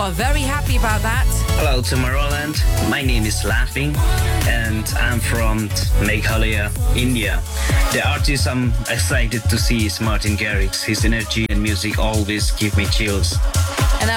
are very happy about that. Hello, Tomorrowland. My name is Laughing, and I'm from Meghalaya, India. The artist I'm excited to see is Martin Garrix. His energy and music always give me chills.